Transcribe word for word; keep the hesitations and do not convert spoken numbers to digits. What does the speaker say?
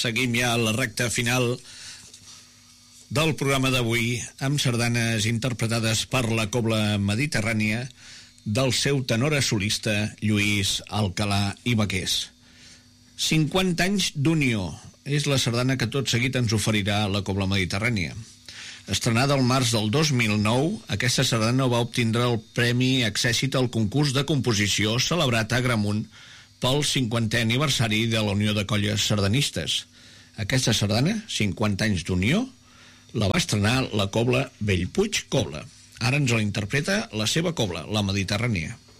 seguim ja a la recta final del programa d'avui amb sardanes interpretades per la Cobla Mediterrània del seu tenor solista Lluís Alcalà i Baqués. cinquanta anys d'unió és la sardana que tot seguit ens oferirà la Cobla Mediterrània. Estrenada al març del dos mil nou, aquesta sardana va obtindre el Premi Accèssit al concurs de composició celebrat a Agramunt pel cinquantè aniversari de la Unió de Colles Sardanistes. Aquesta sardana, cinquanta anys d'unió, la va estrenar la Cobla Bellpuig Cobla. Ara ens la interpreta la seva cobla, la Mediterrània.